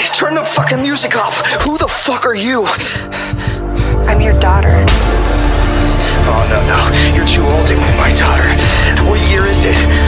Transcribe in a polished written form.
turn the fucking music off. Who the fuck are you? I'm your daughter.